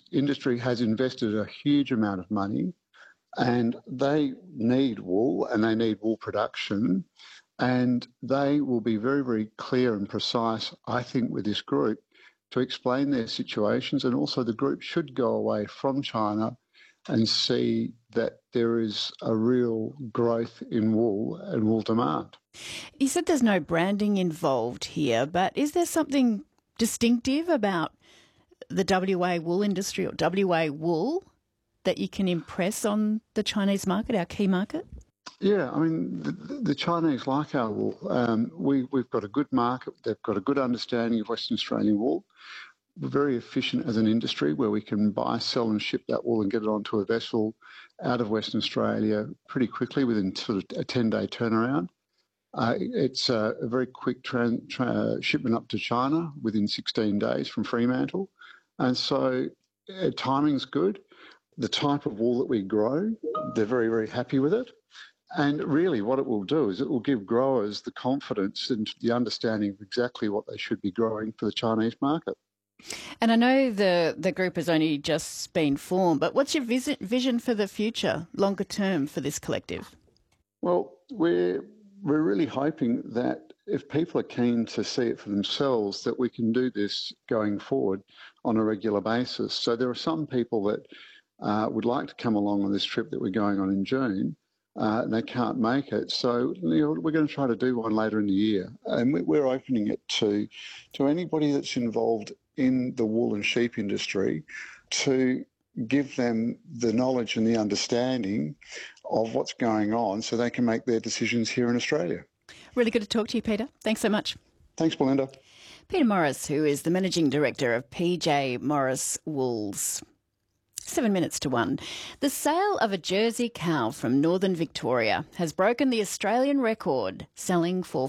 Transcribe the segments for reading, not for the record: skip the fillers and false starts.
industry has invested a huge amount of money, and they need wool and they need wool production, and they will be very, very clear and precise, I think, with this group to explain their situations. And also the group should go away from China and see that there is a real growth in wool and wool demand. You said there's no branding involved here, but is there something distinctive about the WA wool industry or WA wool that you can impress on the Chinese market, our key market? Yeah, I mean, the Chinese like our wool. We've got a good market. They've got a good understanding of Western Australian wool. We're very efficient as an industry where we can buy, sell and ship that wool and get it onto a vessel out of Western Australia pretty quickly within sort of a 10-day turnaround. It's a very quick shipment up to China within 16 days from Fremantle. And so timing's good. The type of wool that we grow, they're very, very happy with it. And really what it will do is it will give growers the confidence and the understanding of exactly what they should be growing for the Chinese market. And I know the group has only just been formed, but what's your vision for the future, longer term, for this collective? Well, we're really hoping that if people are keen to see it for themselves, that we can do this going forward on a regular basis. So there are some people that would like to come along on this trip that we're going on in June, and they can't make it. So we're going to try to do one later in the year. And we're opening it to anybody that's involved in the wool and sheep industry to give them the knowledge and the understanding of what's going on so they can make their decisions here in Australia. Really good to talk to you, Peter. Thanks so much. Thanks, Belinda. Peter Morris, who is the Managing Director of PJ Morris Wools. 7 minutes to 1. The sale of a Jersey cow from northern Victoria has broken the Australian record, selling for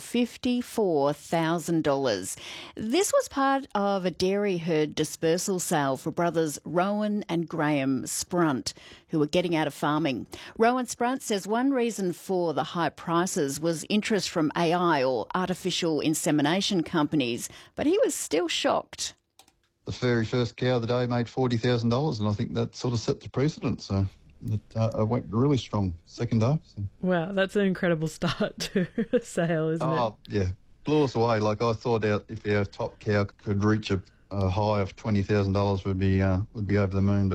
$54,000. This was part of a dairy herd dispersal sale for brothers Rowan and Graham Sprunt, who were getting out of farming. Rowan Sprunt says one reason for the high prices was interest from AI or artificial insemination companies, but he was still shocked. The very first cow of the day made $40,000, and I think that sort of set the precedent. So it went really strong second day. So. Wow, that's an incredible start to a sale, isn't it? Oh, yeah. Blew us away. Like, I thought if our top cow could reach a high of $20,000 would be over the moon. But,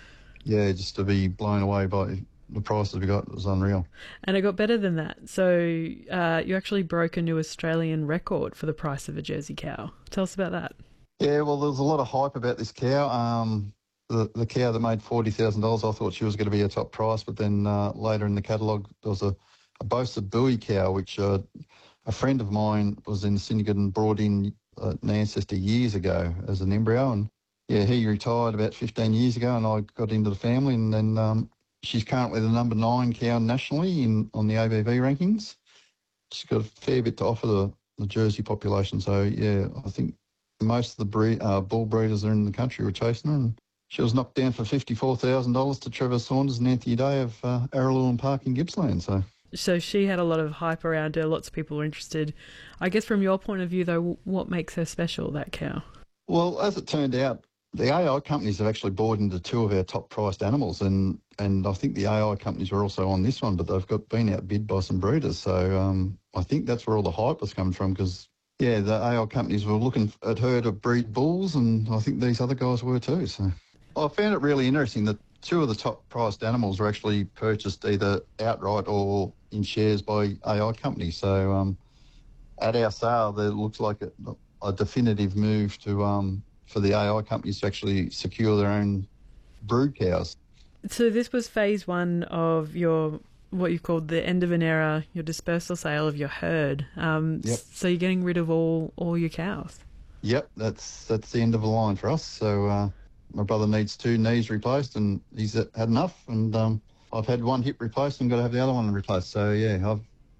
yeah, just to be blown away by the prices we got was unreal. And it got better than that. So you actually broke a new Australian record for the price of a Jersey cow. Tell us about that. Yeah, well, there was a lot of hype about this cow. The cow that made $40,000, I thought she was going to be a top price, but then later in the catalogue there was a boasted Bowie cow, which a friend of mine was in the syndicate and brought in an ancestor years ago as an embryo. And, yeah, he retired about 15 years ago and I got into the family, and then she's currently the number 9 cow nationally on the ABV rankings. She's got a fair bit to offer the Jersey population. So, yeah, I think most of the bull breeders are in the country were chasing her, and she was knocked down for $54,000 to Trevor Saunders and Anthony Day of Araluen Park in Gippsland. So she had a lot of hype around her. Lots of people were interested. I guess from your point of view, though, what makes her special, that cow? Well, as it turned out, the AI companies have actually bought into 2 of our top-priced animals, and I think the AI companies were also on this one, but they've been outbid by some breeders. So I think that's where all the hype was coming from, because yeah, the AI companies were looking at her to breed bulls, and I think these other guys were too. So I found it really interesting that 2 of the top-priced animals were actually purchased either outright or in shares by AI companies. So at our sale, there looks like a definitive move to for the AI companies to actually secure their own brood cows. So this was phase 1 of your, what you called the end of an era, your dispersal sale of your herd. Yep. So you're getting rid of all your cows. Yep, that's the end of the line for us. So my brother needs 2 knees replaced, and he's had enough. And I've had 1 hip replaced and got to have the other one replaced. So yeah,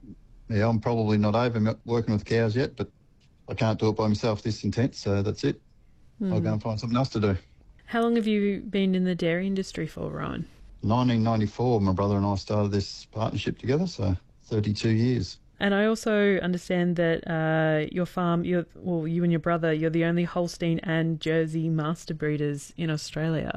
I'm probably not over working with cows yet, but I can't do it by myself this intense. So that's it. I'll go and find something else to do. How long have you been in the dairy industry for, Rowan? 1994, my brother and I started this partnership together, so 32 years. And I also understand that your farm, you and your brother, you're the only Holstein and Jersey master breeders in Australia.